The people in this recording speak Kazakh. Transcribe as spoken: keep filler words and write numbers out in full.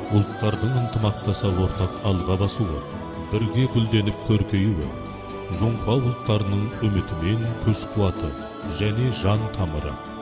ұлттардың ынтымақтаса ортақ алға басуы, бірге гүлденіп көркеюі, жоңғау ұлттарының үміті мен күш қуаты және жан тамыры.